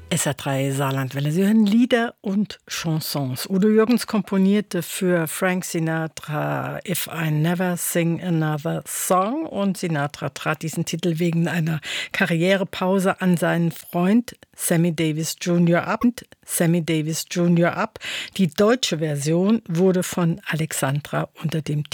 SR3 Saarlandwelle. Sie hören Lieder und Chansons. Udo Jürgens komponierte für Frank Sinatra If I Never Sing Another Song und Sinatra trat diesen Titel wegen einer Karrierepause an seinen Freund Sammy Davis Jr. ab. Die deutsche Version wurde von Alexandra unter dem